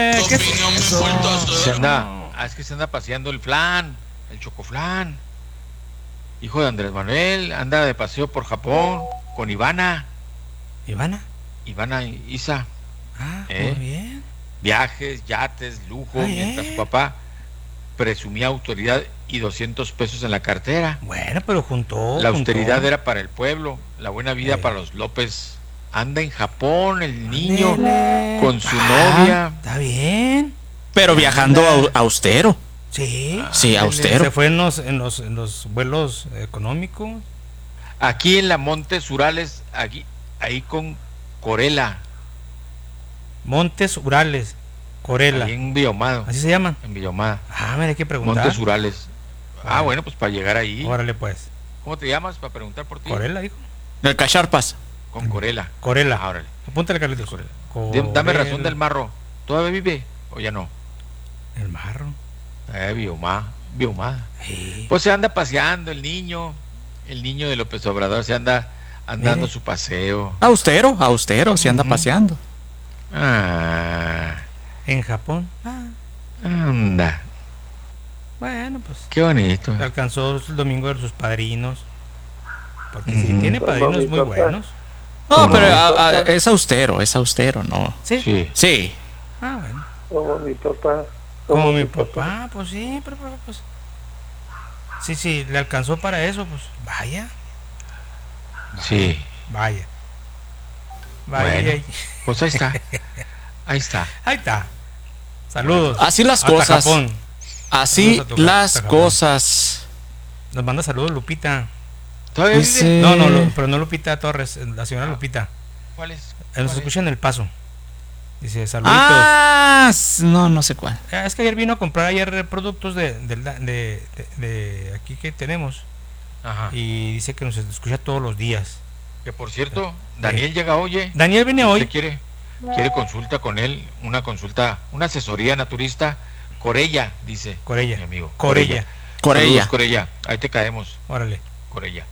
¿Qué es eso? Es que se anda paseando el flan, el chocoflan. Hijo de Andrés Manuel, anda de paseo por Japón con Ivana. ¿Ivana? Ivana Isa. Muy bien. Viajes, yates, lujo, mientras su papá presumía autoridad y 200 pesos en la cartera. Bueno, pero La austeridad era para el pueblo, la buena vida para los López. Anda en Japón el niño con su novia. Está bien. Pero viajando austero. Sí. Sí, austero. Se fue en los vuelos económicos. Aquí en la Montes Urales, ahí con Corela. Montes Urales, Corela. Ahí en Villahumada. ¿Así se llaman? En Villahumada. Me hay que preguntar. Montes Urales. Bueno, pues para llegar ahí. Órale, pues. ¿Cómo te llamas para preguntar por ti? Corela, dijo. El Cacharpas. Con Corela. Corela. Órale. Apúntale, Carlitos. Corela. Dame razón del marro. ¿Todavía vive o ya no? El marro. Villahumada. Sí. Pues se anda paseando el niño de López Obrador, se anda dando su paseo. Austero, se anda paseando. En Japón. Anda. Bueno, pues. Qué bonito. Alcanzó el domingo de sus padrinos. Porque si tiene padrinos muy buenos. No, pero es austero, ¿no? Sí. Sí. Bueno. Como mi papá. Como mi papá, pues sí, pero pues. Sí, le alcanzó para eso, pues vaya. Sí. Vaya. Bueno, pues ahí está. Ahí está. Saludos. Así las hasta cosas. Japón. Así las cosas. Nos manda saludos Lupita. ¿Todavía vive? No, pero no Lupita Torres, la señora Lupita. ¿Cuál es? Nos escucha en El Paso. Dice, saluditos. No sé cuál. Es que ayer vino a comprar productos de aquí que tenemos. Ajá. Y dice que nos escucha todos los días. Que por cierto, Daniel llega hoy. Daniel viene hoy. Quiere consulta con él, una asesoría naturista. Corella, dice. Corella. Mi amigo. Corella. Saludos, Corella. Ahí te caemos. Órale. Corella.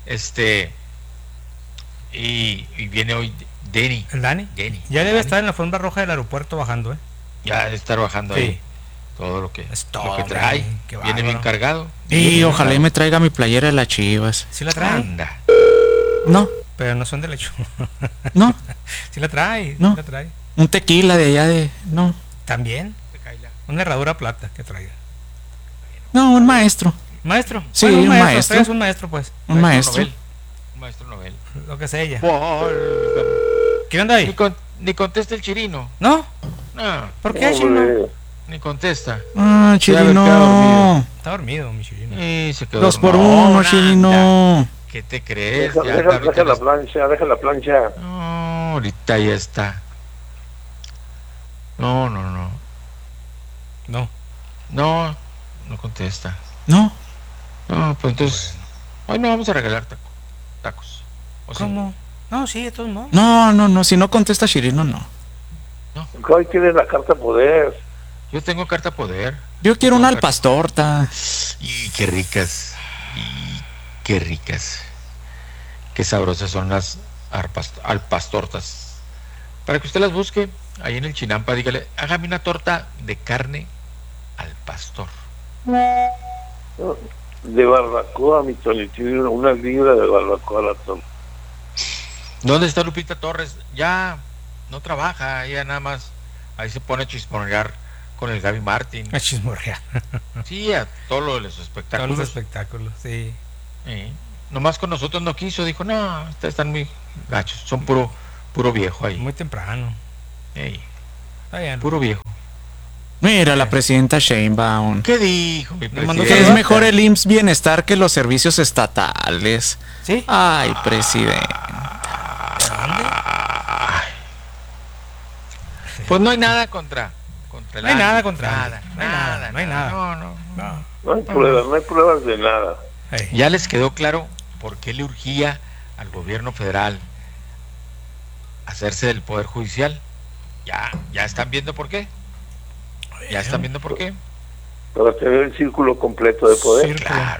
Y viene hoy Denny. ¿El Dani? Ya debe estar en la alfombra roja del aeropuerto bajando, Ya debe estar bajando ahí. Todo lo que trae. Viene bien cargado. Y ojalá y me traiga mi playera de las Chivas. ¿Sí la trae? Anda. No. Pero no son de lecho. No. ¿Sí la trae? No. ¿Sí la trae? Un tequila de allá de... No. ¿También? Una herradura plata que traiga. No, un maestro. ¿Maestro? Sí, un maestro. Un maestro, pues. Un maestro. Un maestro novel. Lo que sea ella. Válgame. ¿Qué onda ahí? Ni contesta el Chirino. ¿No? No. ¿Por qué, Chirino? Ni contesta. Chirino. Está dormido, mi Chirino. Se quedó 2 por 1, Chirino. ¿Qué te crees? Deja la plancha. No, ahorita ya está. No contesta. No, pues entonces hoy no vamos a regalar tacos. ¿Cómo? No, sí, de todos modos. No, si no contesta Chirino, no. Hoy tienes la carta poder. Yo tengo carta poder. Yo quiero una al pastorta. Y qué ricas. Qué sabrosas son las al pastortas. Para que usted las busque ahí en el Chinampa, dígale, hágame una torta de carne al pastor. De barbacoa, mi Tony, tiene una libra de barbacoa la torta. ¿Dónde está Lupita Torres? Ya no trabaja, ella nada más ahí se pone a chismorrear con el Gaby Martín. A chismorrear. Sí, a todos los espectáculos. Todos los espectáculos, sí. Nomás con nosotros no quiso, dijo, no, están muy gachos, son puro viejo ahí. Muy temprano. Puro viejo. Mira, la presidenta Sheinbaum. ¿Qué dijo mi presidenta? Que es mejor el IMSS Bienestar que los servicios estatales. ¿Sí? Ay, presidente. Pues no hay nada contra el No hay nada No hay nada. No hay pruebas de nada. Ya les quedó claro por qué le urgía al gobierno federal hacerse del Poder Judicial. Ya están viendo por qué. Para tener el círculo completo de poder. Claro.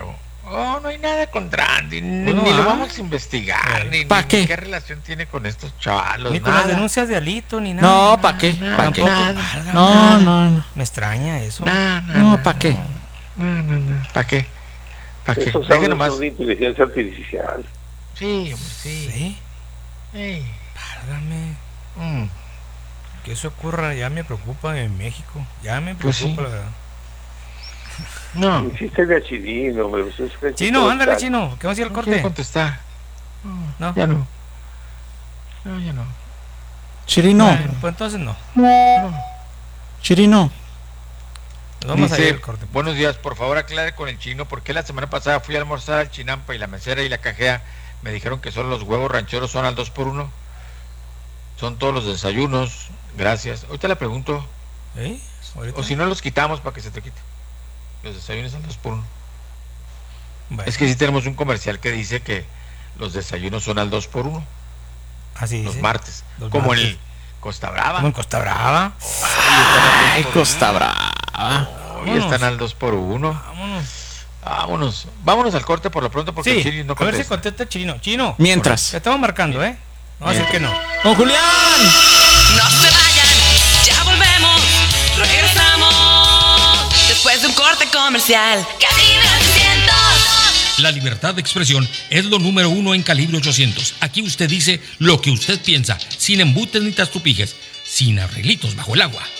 Oh, no hay nada contra Andy, ni No, lo vamos a investigar, ni ¿Pa' qué? qué relación tiene con estos chavalos, Ni con las nada. denuncias de Alito, ni nada. No, ¿para qué? Nada, ¿Para qué? Tampoco. nada. No. Me extraña eso. No, ¿para qué? No, ¿para qué? ¿Para qué? Esos Deje audios nomás. son de inteligencia artificial. Sí, hombre, sí. Sí, Ey. válgame. Mm. Que eso ocurra ya me preocupa en México. Ya me Pues preocupa, sí. la verdad. No, Insiste a Chirino, hombre. Ustedes creen que Chino, todo ándale, está- Chino. ¿Qué vamos a ir al no quiere corte? contestar. No. Ya no. No, ya no. Chirino, Bueno, pues entonces no. Chirino. Nos vamos a ir Dice, al corte. buenos días, por favor aclare con el chino, porque la semana pasada fui a almorzar al Chinampa y la mesera y la cajera me dijeron que solo los huevos rancheros son al 2x1. Son todos los desayunos, gracias. Ahorita le pregunto, ¿Eh? ¿Ahorita? o si no los quitamos para que se te quite. Los desayunos son 2x1. Bueno, Es que sí tenemos un comercial que dice que los desayunos son al 2x1, así los dice. martes, Los como martes. el Costa Brava. Como en Costa Brava. Ay, Costa Brava. Hoy están al 2x1. Vámonos. Vámonos al corte por lo pronto porque el Sí, Chiri no a ver si contesta. contesta el Chino. Chino. Mientras. Te estamos marcando, ¿eh? No, así que no. ¡Don Julián! No se vayan, ya volvemos, regresamos después de un corte comercial. Calibre 800. La libertad de expresión es lo número 1 en Calibre 800. Aquí usted dice lo que usted piensa, sin embutes ni tastupijes, sin arreglitos bajo el agua.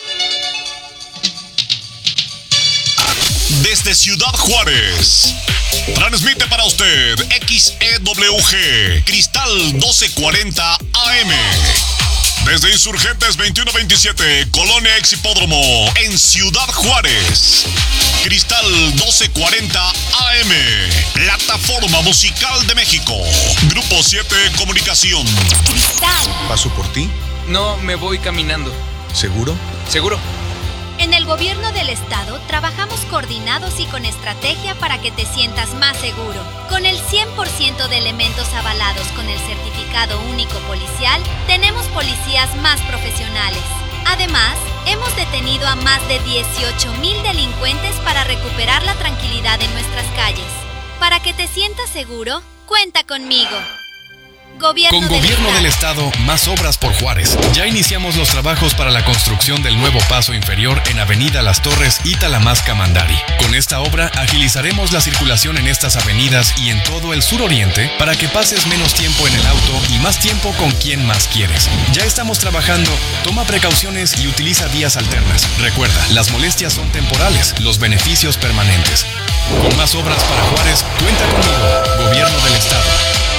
Desde Ciudad Juárez, transmite para usted XEWG Cristal 1240 AM. Desde Insurgentes 2127, Colonia Ex Hipódromo, en Ciudad Juárez. Cristal 1240 AM, Plataforma Musical de México. Grupo 7 Comunicación. ¿Paso por ti? No, me voy caminando. ¿Seguro? ¿Seguro? En el gobierno del estado trabajamos coordinados y con estrategia para que te sientas más seguro. Con el 100% de elementos avalados con el certificado único policial, tenemos policías más profesionales. Además, hemos detenido a más de 18,000 delincuentes para recuperar la tranquilidad en nuestras calles. Para que te sientas seguro, cuenta conmigo. Con Gobierno del Estado, más obras por Juárez. Ya iniciamos los trabajos para la construcción del nuevo paso inferior en Avenida Las Torres y Talamasca Mandari. Con esta obra agilizaremos la circulación en estas avenidas y en todo el suroriente para que pases menos tiempo en el auto y más tiempo con quien más quieres. Ya estamos trabajando, toma precauciones y utiliza vías alternas. Recuerda, las molestias son temporales, los beneficios permanentes. Con más obras para Juárez, cuenta conmigo, Gobierno del Estado.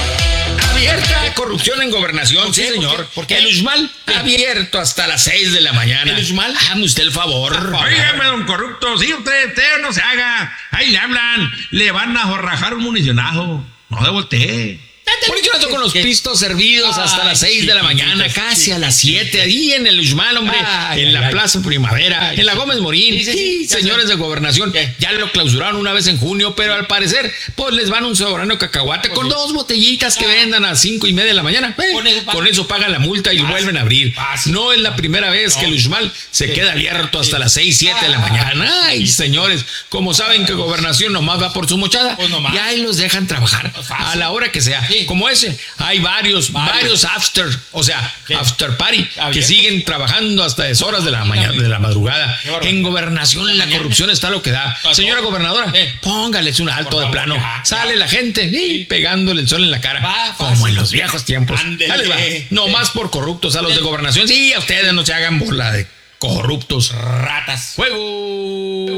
Abierta corrupción en gobernación, sí señor. ¿Por qué? El Uxmal abierto hasta las 6 de la mañana. ¿El Uxmal? Hágame usted el favor. Óigame, don corrupto, sí, usted no se haga. Ahí le hablan, le van a jorrajar un municionazo. No de voltee. ¿Por qué no con los pistos servidos hasta las 6 de la mañana, casi a las 7, ahí en el Uxmal, hombre, en la Plaza Primavera, en la Gómez Morín? Sí, señores de gobernación, ya lo clausuraron una vez en junio, pero al parecer, pues les van un soberano cacahuate con 2 botellitas que vendan a 5:30 de la mañana. Con eso pagan la multa y vuelven a abrir. No es la primera vez que el Uxmal se queda abierto hasta las 6, 7 de la mañana. Ay, señores, como saben que gobernación nomás va por su mochada, y ahí los dejan trabajar a la hora que sea. Como ese, hay varios after, o sea, after party, que siguen trabajando hasta deshoras de la mañana, de la madrugada. En gobernación la corrupción está lo que da. Señora gobernadora, póngales un alto de plano. Sale la gente pegándole el sol en la cara, como en los viejos tiempos. Dale, va. No más por corruptos a los de gobernación. Sí, a ustedes no se hagan burla de corruptos. Ratas. ¡Juego!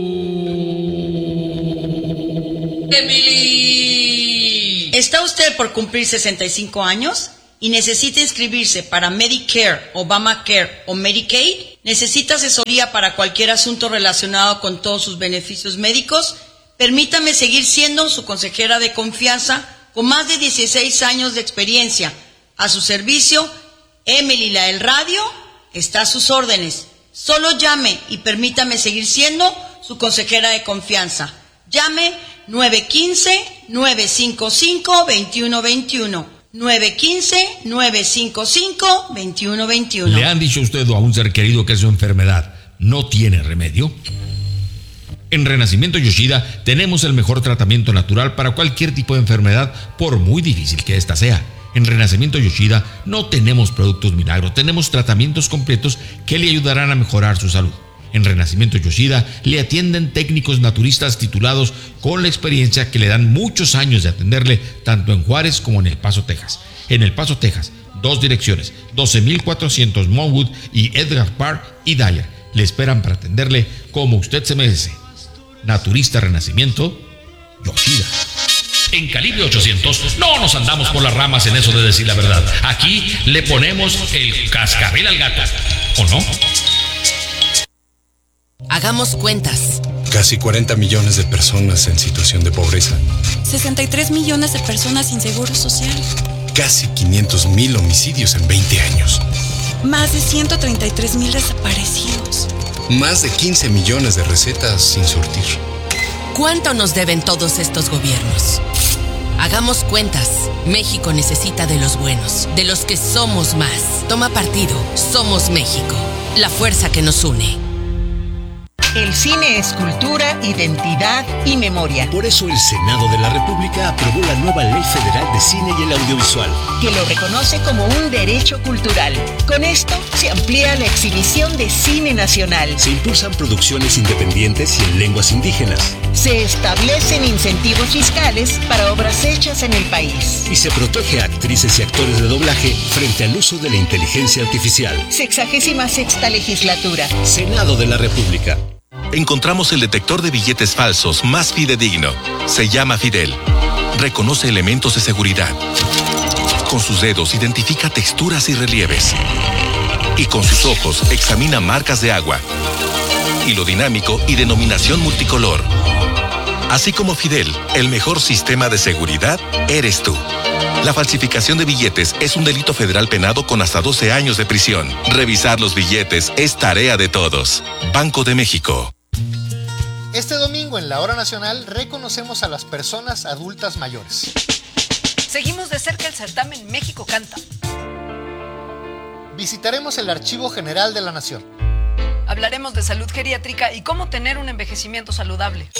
¿Está usted por cumplir 65 años y necesita inscribirse para Medicare, Obamacare o Medicaid? ¿Necesita asesoría para cualquier asunto relacionado con todos sus beneficios médicos? Permítame seguir siendo su consejera de confianza con más de 16 años de experiencia. A su servicio, Emily la del radio está a sus órdenes. Solo llame y permítame seguir siendo su consejera de confianza. Llame 915-955-2121. 915-955-2121. ¿Le han dicho a usted o a un ser querido que su enfermedad no tiene remedio? En Renacimiento Yoshida tenemos el mejor tratamiento natural para cualquier tipo de enfermedad, por muy difícil que ésta sea. En Renacimiento Yoshida no tenemos productos milagros, tenemos tratamientos completos que le ayudarán a mejorar su salud. En Renacimiento Yoshida le atienden técnicos naturistas titulados con la experiencia que le dan muchos años de atenderle tanto en Juárez como en El Paso, Texas. En El Paso, Texas, 2 direcciones, 12400 Monwood y Edgar Park y Dyer. Le esperan para atenderle como usted se merece. Naturista Renacimiento Yoshida. En Calibre 800 no nos andamos por las ramas en eso de decir la verdad. Aquí le ponemos el cascabel al gato, ¿o no? Hagamos cuentas. Casi 40 millones de personas en situación de pobreza. 63 millones de personas sin seguro social. Casi 500,000 homicidios en 20 años. Más de 133,000 desaparecidos. Más de 15 millones de recetas sin surtir. ¿Cuánto nos deben todos estos gobiernos? Hagamos cuentas. México necesita de los buenos, de los que somos más. Toma partido. Somos México. La fuerza que nos une. El cine es cultura, identidad y memoria. Por eso el Senado de la República aprobó la nueva Ley Federal de Cine y el Audiovisual, que lo reconoce como un derecho cultural. Con esto se amplía la exhibición de cine nacional. Se impulsan producciones independientes y en lenguas indígenas. Se establecen incentivos fiscales para obras hechas en el país. Y se protege a actrices y actores de doblaje frente al uso de la inteligencia artificial. 66ª legislatura. Senado de la República. Encontramos el detector de billetes falsos más fidedigno. Se llama Fidel. Reconoce elementos de seguridad. Con sus dedos identifica texturas y relieves. Y con sus ojos examina marcas de agua, hilo dinámico y denominación multicolor. Así como Fidel, el mejor sistema de seguridad eres tú. La falsificación de billetes es un delito federal penado con hasta 12 años de prisión. Revisar los billetes es tarea de todos. Banco de México. Este domingo en la Hora Nacional reconocemos a las personas adultas mayores. Seguimos de cerca el certamen México Canta. Visitaremos el Archivo General de la Nación. Hablaremos de salud geriátrica y cómo tener un envejecimiento saludable.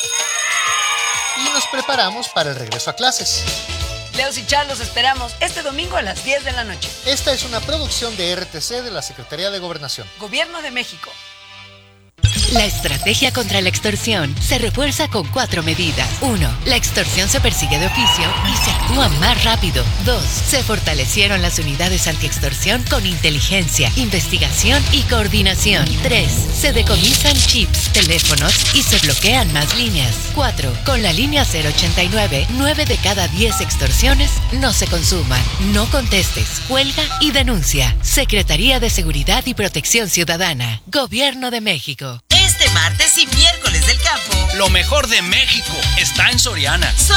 Y nos preparamos para el regreso a clases. Leos y Char los esperamos este domingo a las 10 de la noche. Esta es una producción de RTC de la Secretaría de Gobernación. Gobierno de México. La estrategia contra la extorsión se refuerza con 4 medidas. 1. La extorsión se persigue de oficio y se actúa más rápido. 2. Se fortalecieron las unidades antiextorsión con inteligencia, investigación y coordinación. 3. Se decomisan chips, teléfonos y se bloquean más líneas. 4. Con la línea 089, 9 de cada 10 extorsiones no se consuman. No contestes, cuelga y denuncia. Secretaría de Seguridad y Protección Ciudadana. Gobierno de México. Este martes y miércoles del campo, lo mejor de México está en Soriana.